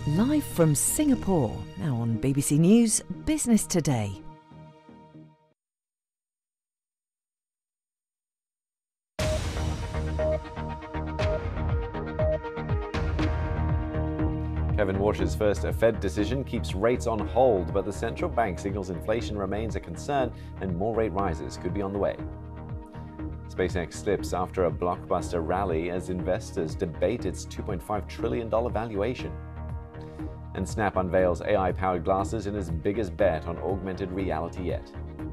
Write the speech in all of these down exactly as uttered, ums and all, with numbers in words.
Live from Singapore, now on B B C News Business Today. Kevin Warsh's first Fed decision keeps rates on hold, but the central bank signals inflation remains a concern and more rate rises could be on the way. SpaceX slips after a blockbuster rally as investors debate its two point five trillion dollars valuation. And Snap unveils A I-powered glasses in its biggest bet on augmented reality yet.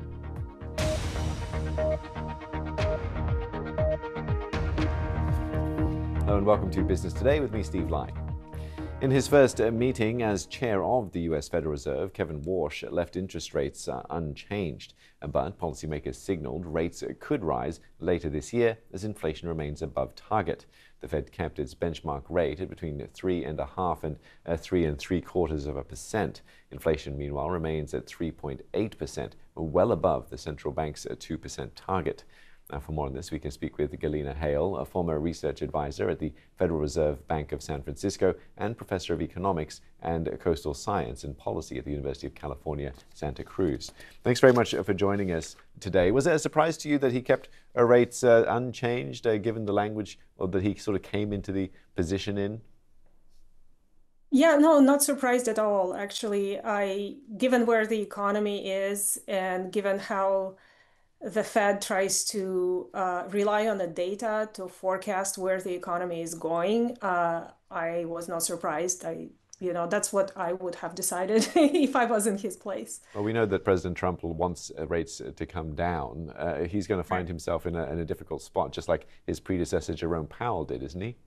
Hello and welcome to Business Today with me, Steve Lai. In his first meeting as chair of the U S Federal Reserve, Kevin Warsh left interest rates uh, unchanged, but policymakers signaled rates could rise later this year as inflation remains above target. The Fed kept its benchmark rate at between three and a half and uh, three and three quarters of a percent. Inflation, meanwhile, remains at three point eight percent, well above the central bank's two percent target. Now, for more on this, we can speak with Galina Hale, a former research advisor at the Federal Reserve Bank of San Francisco and professor of economics and coastal science and policy at the University of California, Santa Cruz. Thanks very much for joining us today. Was it a surprise to you that he kept rates uh, unchanged, uh, given the language or that he sort of came into the position in? Yeah, no, not surprised at all, actually. I, given where the economy is and given how the Fed tries to uh, rely on the data to forecast where the economy is going, uh, I was not surprised. I, you know, that's what I would have decided if I was in his place. Well, we know that President Trump wants rates to come down. Uh, he's going to find himself in a, in a difficult spot, just like his predecessor Jerome Powell did, isn't he?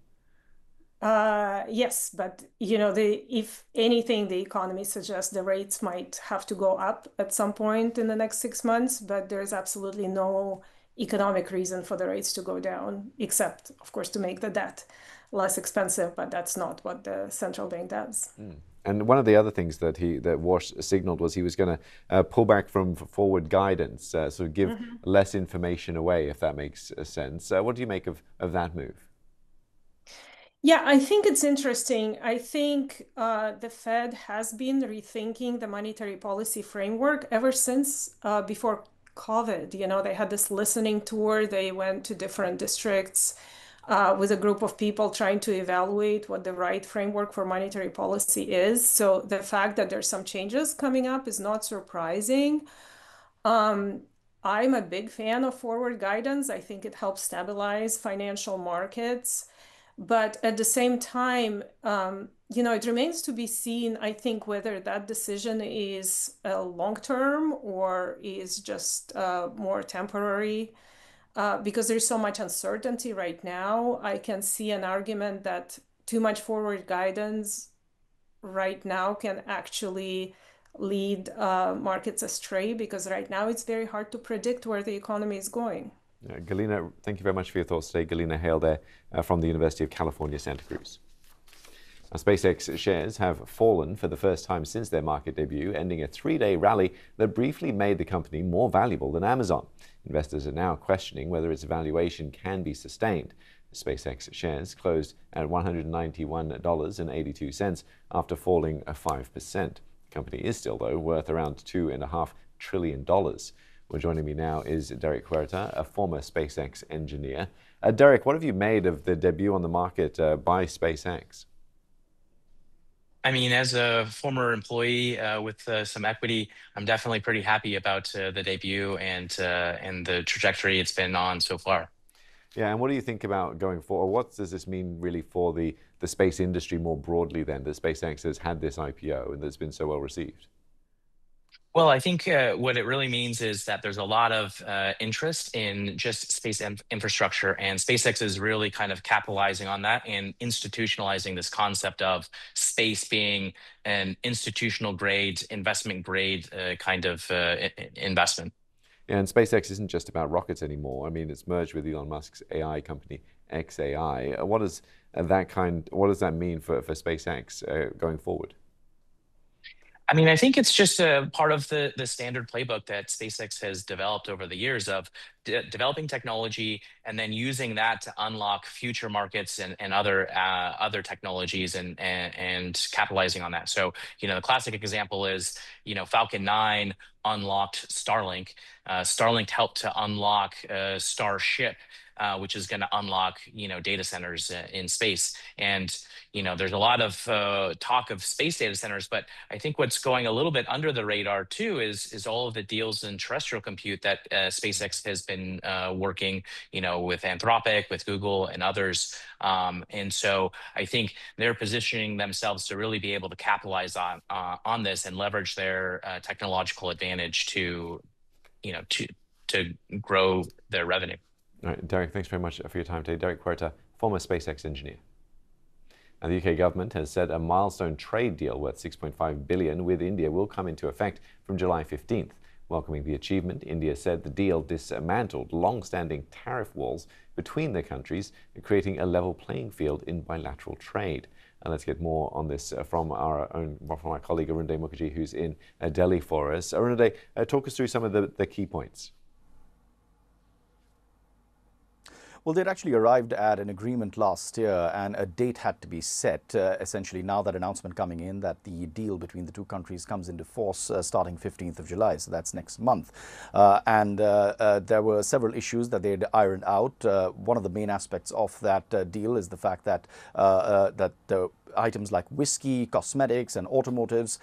Uh, yes, but you know, the if anything, the economy suggests the rates might have to go up at some point in the next six months, but there's absolutely no economic reason for the rates to go down, except, of course, to make the debt less expensive, but that's not what the central bank does. Mm. And one of the other things that he that Warsh signaled was he was going to uh, pull back from forward guidance, uh, sort of give mm-hmm. less information away, if that makes sense. Uh, what do you make of, of that move? Yeah, I think it's interesting. I think uh, the Fed has been rethinking the monetary policy framework ever since uh, before COVID. You know, they had this listening tour. They went to different districts uh, with a group of people trying to evaluate what the right framework for monetary policy is. So the fact that there's some changes coming up is not surprising. Um, I'm a big fan of forward guidance. I think it helps stabilize financial markets. But at the same time, um, you know, it remains to be seen, I think, whether that decision is uh, long-term or is just uh, more temporary, uh, because there's so much uncertainty right now. I can see an argument that too much forward guidance right now can actually lead uh, markets astray, because right now it's very hard to predict where the economy is going. Uh, Galina, thank you very much for your thoughts today. Galina Hale there uh, from the University of California, Santa Cruz. Now, SpaceX shares have fallen for the first time since their market debut, ending a three-day rally that briefly made the company more valuable than Amazon. Investors are now questioning whether its valuation can be sustained. SpaceX shares closed at one hundred ninety-one dollars and eighty-two cents after falling five percent. The company is still, though, worth around two point five trillion dollars. Well, joining me now is Derek Huerta, a former SpaceX engineer. Uh, Derek, what have you made of the debut on the market uh, by SpaceX? I mean, as a former employee uh, with uh, some equity, I'm definitely pretty happy about uh, the debut and uh, and the trajectory it's been on so far. Yeah, and what do you think about going forward? What does this mean really for the, the space industry more broadly then, that SpaceX has had this I P O and that's been so well received? Well, I think uh, what it really means is that there's a lot of uh, interest in just space in infrastructure, and SpaceX is really kind of capitalizing on that and institutionalizing this concept of space being an institutional grade, investment grade uh, kind of uh, investment. Yeah, and SpaceX isn't just about rockets anymore. I mean, it's merged with Elon Musk's A I company, X A I. What does that kind? What does that mean for for SpaceX uh, going forward? I mean, I think it's just a part of the the standard playbook that SpaceX has developed over the years of de developing technology and then using that to unlock future markets and, and other uh, other technologies and, and and capitalizing on that. So, you know, the classic example is, you know, Falcon nine unlocked Starlink. Uh, Starlink helped to unlock uh, Starship, uh, which is going to unlock, you know, data centers uh, in space. And, you know, there's a lot of uh, talk of space data centers, but I think what's going a little bit under the radar too is is all of the deals in terrestrial compute that uh, SpaceX has been uh, working, you know, with Anthropic, with Google, and others. Um, and so I think they're positioning themselves to really be able to capitalize on uh, on this and leverage their uh, technological advantage to, you know, to to grow their revenue. All right, Derek, thanks very much for your time today. Derek Huerta, former SpaceX engineer. And the U K government has said a milestone trade deal worth six point five billion dollars with India will come into effect from July fifteenth. Welcoming the achievement, India said the deal dismantled long-standing tariff walls between the countries, creating a level playing field in bilateral trade. And let's get more on this uh, from our own, from our colleague Arunday Mukherjee, who's in uh, Delhi for us. Arunday, uh, talk us through some of the, the key points. Well, they'd actually arrived at an agreement last year, and a date had to be set. Uh, essentially, now that announcement coming in that the deal between the two countries comes into force uh, starting fifteenth of July, so that's next month. Uh, and uh, uh, there were several issues that they'd ironed out. Uh, one of the main aspects of that uh, deal is the fact that uh, uh, that the items like whiskey, cosmetics and automotives